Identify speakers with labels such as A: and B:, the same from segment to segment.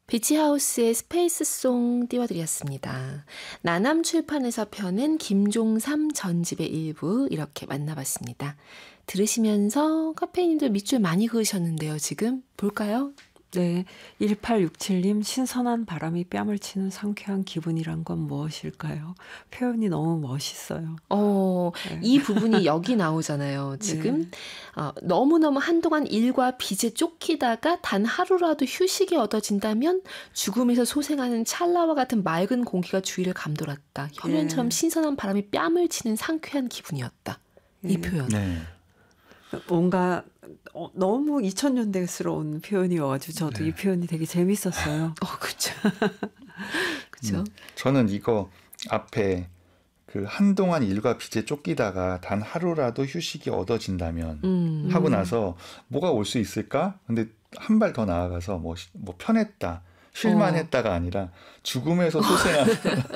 A: 비치하우스의 스페이스송 띄워드렸습니다. 나남출판에서 펴낸 김종삼 전집의 일부 이렇게 만나봤습니다. 들으시면서 카페인님들 밑줄 많이 그으셨는데요. 지금 볼까요?
B: 네, 1867님 신선한 바람이 뺨을 치는 상쾌한 기분이란 건 무엇일까요? 표현이 너무 멋있어요.
A: 네. 이 부분이 여기 나오잖아요. 지금 네. 너무너무 한동안 일과 빚에 쫓기다가 단 하루라도 휴식이 얻어진다면 죽음에서 소생하는 찰나와 같은 맑은 공기가 주위를 감돌았다. 혈연처럼 신선한 바람이 뺨을 치는 상쾌한 기분이었다. 이 표현. 네.
B: 뭔가 너무 2000년대스러운 표현이어가지고 저도 이 표현이 되게 재밌었어요.
A: 그렇죠. 그렇죠.
C: 저는 이거 앞에 그 한동안 일과 빚에 쫓기다가 단 하루라도 휴식이 얻어진다면 하고 나서 뭐가 올 수 있을까? 근데 한 발 더 나아가서 뭐 편했다. 쉴만했다가 아니라 죽음에서 소생하는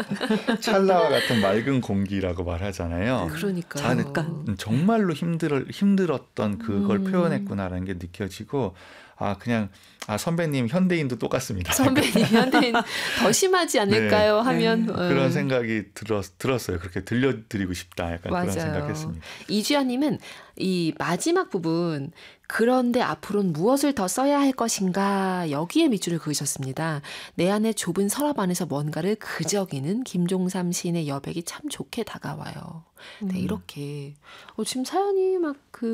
C: 찰나와 같은 맑은 공기라고 말하잖아요.
A: 그러니까요.
C: 정말로 힘들었던 그걸 표현했구나라는 게 느껴지고 그냥 선배님 현대인도 똑같습니다.
A: 선배님 현대인 더 심하지 않을까요? 네. 하면
C: 그런 생각이 들었어요. 그렇게 들려드리고 싶다. 약간
A: 맞아요.
C: 그런 생각했습니다.
A: 이주연님은 이 마지막 부분 그런데 앞으로는 무엇을 더 써야 할 것인가 여기에 밑줄을 그으셨습니다. 내 안의 좁은 서랍 안에서 뭔가를 그저기는 김종삼 시인의 여백이 참 좋게 다가와요. 네, 이렇게 지금 사연이 막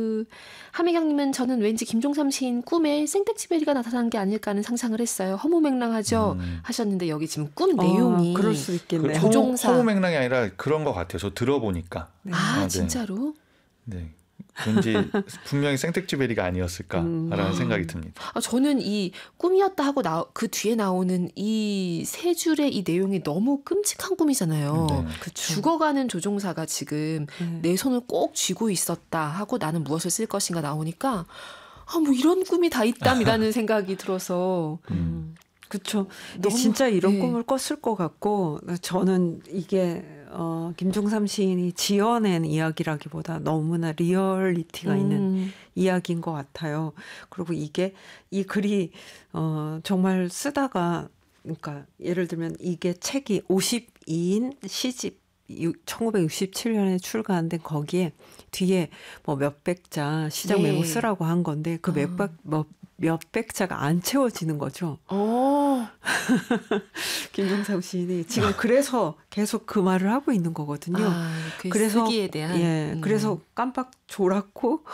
A: 하미경님은 저는 왠지 김종삼 시인 꿈에 생텍쥐베리가 나타난 게 아닐까 하는 상상을 했어요. 허무맹랑하죠 하셨는데 여기 지금 꿈 내용이
B: 그럴 수 있겠네요.
A: 조종사
C: 허무맹랑이 아니라 그런 것 같아요. 저 들어보니까.
A: 네. 진짜로?
C: 네. 왠지 분명히 생텍쥐베리가 아니었을까라는 생각이 듭니다.
A: 저는 이 꿈이었다 하고 그 뒤에 나오는 이 세 줄의 이 내용이 너무 끔찍한 꿈이잖아요. 네. 죽어가는 조종사가 지금 내 손을 꼭 쥐고 있었다 하고 나는 무엇을 쓸 것인가 나오니까 뭐 이런 꿈이 다 있담이라는 생각이 들어서
B: 그렇죠. 진짜 이런 꿈을 꿨을 것 같고 저는 이게 김종삼 시인이 지어낸 이야기라기보다 너무나 리얼리티가 있는 이야기인 것 같아요. 그리고 이 글이 정말 쓰다가 그러니까 예를 들면 이게 책이 52인 시집 1967년에 출간된 거기에 뒤에 뭐 몇백 자 시작 메모 쓰라고 한 건데 그 몇백 자가 안 채워지는 거죠. 김종삼 시인이 지금 그래서 계속 그 말을 하고 있는 거거든요.
A: 그래서 쓰기에 대한
B: 그래서 깜빡 졸았고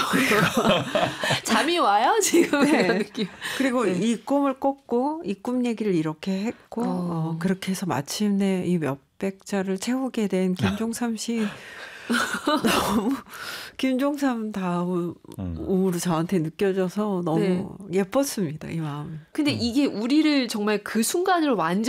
A: 잠이 와요 지금.
B: 네. 그리고 이 꿈을 꿨고 이 꿈 얘기를 이렇게 했고 그렇게 해서 마침내 이 몇백 자를 채우게 된 김종삼 시인. 너무 김종삼 다음으로 저한테 느껴져서 너무 예뻤습니다. 이 마음.
A: 근데 이게 우리를 정말 그 순간을 완전